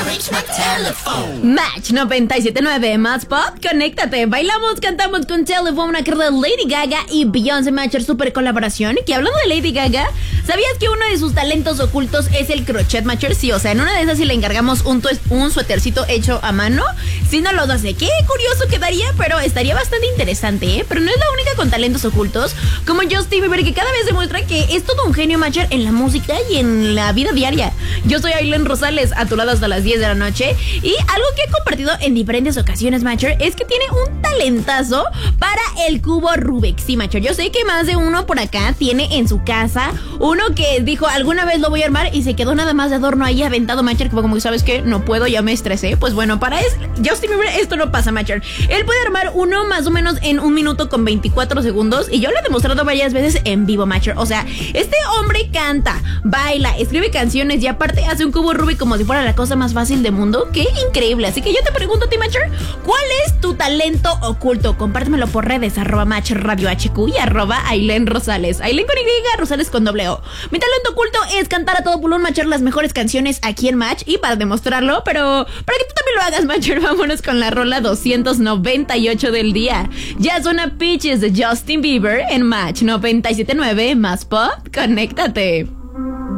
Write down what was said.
Match 97.9 más pop, conéctate. Bailamos, cantamos con Telephone, una carrera de Lady Gaga y Beyoncé Matcher, super colaboración. Que hablando de Lady Gaga, ¿sabías que uno de sus talentos ocultos es el crochet Matcher? Sí, o sea, en una de esas si le encargamos un suétercito hecho a mano, si no lo hace, qué curioso quedaría, pero estaría bastante interesante, ¿eh? Pero no es la única con talentos ocultos, como Justin Bieber, que cada vez demuestra que es todo un genio Matcher en la música y en la vida diaria. Yo soy Ailén Rosales, a tu lado hasta las 10 de la noche, y algo que he compartido en diferentes ocasiones, Matcher, es que tiene un talentazo para el cubo Rubik. Sí, Matcher, yo sé que más de uno por acá tiene en su casa uno que dijo, alguna vez lo voy a armar, y se quedó nada más de adorno ahí aventado, Matcher, como que sabes que no puedo, ya me estresé. Pues bueno, para Justin Bieber esto no pasa, Matcher. Él puede armar uno más o menos en 1 minuto con 24 segundos, y yo lo he demostrado varias veces en vivo, Matcher. O sea, este hombre canta, baila, escribe canciones y aparte hace un cubo Rubik como si fuera la cosa más fácil del mundo. ¡Qué increíble! Así que yo te pregunto a ti, Matcher, ¿cuál es tu talento oculto? Compártemelo por redes, @MatchRadioHQ y @Ailén Rosales. Ailén con Y, Rosales con doble O. Mi talento oculto es cantar a todo pulmón, Matcher, las mejores canciones aquí en Match, y para demostrarlo, pero para que tú también lo hagas, Matcher, vámonos con la rola 298 del día. Ya suena Peaches de Justin Bieber en Match 97.9 más pop, conéctate.